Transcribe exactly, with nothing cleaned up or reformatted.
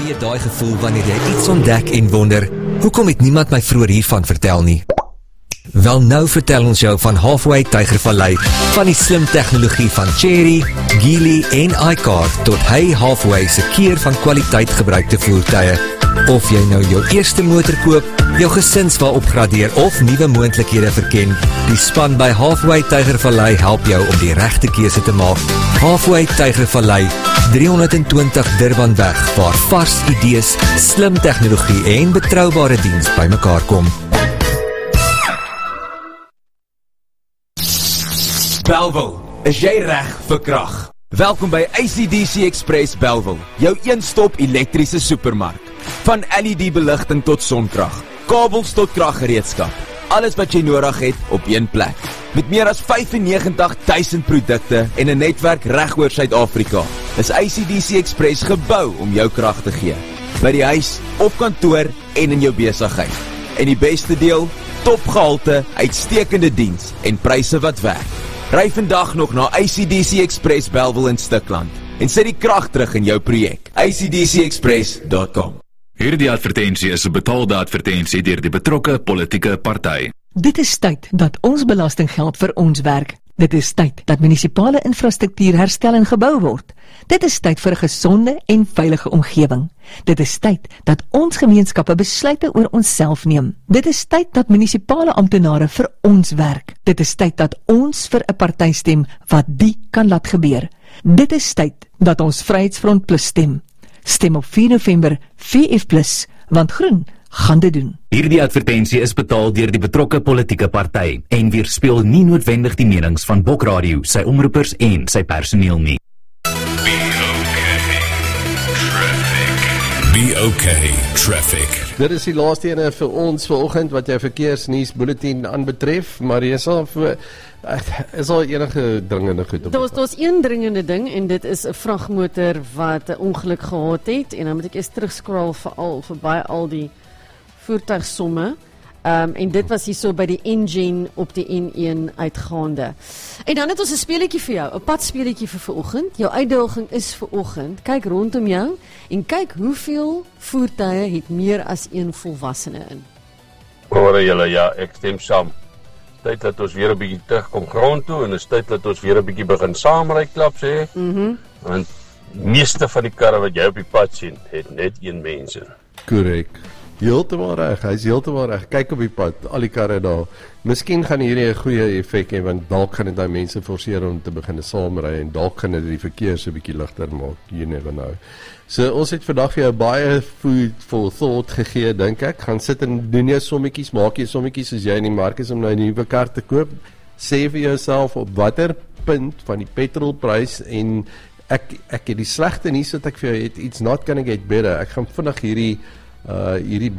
Ken jy daai gevoel wanneer jy iets ontdek en wonder, hoekom het niemand my vroeër hiervan vertel nie? Wel nou vertel ons jou van Halfway Tygervallei, van die slim tegnologie van Chery, Geely en iCar tot Hey Halfway se keer van kwaliteit gebruikte voertuie. Of jy nou jou eerste motor koop, jou gesinswa opgradeer of nuwe moontlikhede verken, die span by Halfway Tygervallei help jou om die regte keuse te maak. Halfway Tygervallei, driehonderdtwintig Durbanweg, waar vars idees, slim tegnologie en betroubare diens bymekaar kom. Bellville, is jy reg vir krag? Welkom by A C D C Express Bellville, jou een-stop elektriese supermark. Van L E D-beligting tot sonkrag, kabels tot kraggereedskap. Alles wat jy nodig het op een plek. Met meer as vyfennegentig duisend produkte en 'n netwerk reg oor Suid-Afrika, is A C D C Express gebou om jou krag te gee. By die huis, op kantoor en in jou besigheid. En die beste deel, topgehalte, uitstekende diens en pryse wat werk. Ry vandag nog na A C D C Express Bellville in Stikland en sit die krag terug in jou projek. A C D C express dot com. Hierdie advertensie is 'n betaalde advertensie deur die betrokke politieke party. Dit is tyd dat ons belastinggeld vir ons werk. Dit is tyd dat munisipale infrastruktuur herstel en gebou word. Dit is tyd vir 'n gesonde en veilige omgewing. Dit is tyd dat ons gemeenskappe besluite oor onsself neem. Dit is tyd dat munisipale amptenare vir ons werk. Dit is tyd dat ons vir 'n party stem wat die kan laat gebeur. Dit is tyd dat ons Vryheidsfront Plus stem. Stem op vier November V F plus, want groen gaan dit doen. Hierdie advertensie is betaal deur die betrokke politieke party en weerspieël nie noodwendig die menings van Bok Radio, sy omroepers en sy personeel nie. Be okay, traffic. Dit is die laaste ene vir ons vanoggend wat jou verkeersnuus bulletin aanbetref, Marisa, is al enige dringende goed op? Daar was een dringende ding en dit is 'n vragmotor wat 'n ongeluk gehad het en dan moet ek eers terugscroll vir al verby al die voertuigsomme. Um, en dit was hier so by die engine op die N een uitgaande. En dan het ons 'n speletjie vir jou, 'n padspeletjie vir vanoggend. Jou uitdaging is vanoggend, kyk rondom jou en kyk hoeveel voertuie het meer as een volwassene in. Hoor julle, ja, ek stem saam. Tyd dat ons weer 'n bietjie terugkom grond toe en is tyd dat ons weer 'n bietjie begin saamry klap sê. Mhm. Mm Want meeste van die karre wat jy op die pad sien, het net een mens in. Korrek. Heeltemal reg, hy is heeltemal reg. Kyk op die pad, al die karre daar. Miskien gaan hierdie 'n goeie effek hê, want dalk gaan dit daai mense forceer om te begin saamry en dalk gaan dit die verkeer so 'n bietjie ligter maak. You never know. So ons het vandag vir jou baie food for thought gegee, dink ek. Gaan sit en doen jou sommetjies, maak jy sommetjies as jy in die mark is om nou 'n nuwe kar te koop. Sê vir jouself op watter punt van die petrolprys en ek ek het die slegte nuus wat ek vir jou het, it's not gonna get better. Ek gaan vinnig hierdie uh hierdie